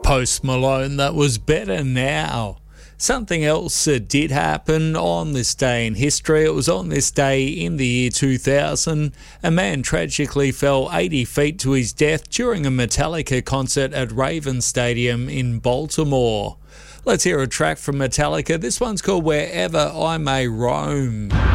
Post Malone, that was Better Now. Something else did happen on this day in history. It was on this day in the year 2000. A man tragically fell 80 feet to his death during a Metallica concert at Raven Stadium in Baltimore. Let's hear a track from Metallica. This one's called Wherever I May Roam.